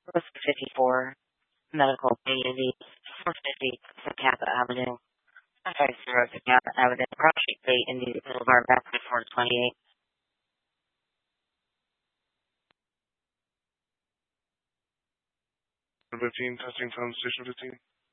Post 54, Medical Community, 450 Zacapa Avenue, 550 Zacapa Avenue, Project Bay, Indian Boulevard, Bedford 428. 15, testing from station 15.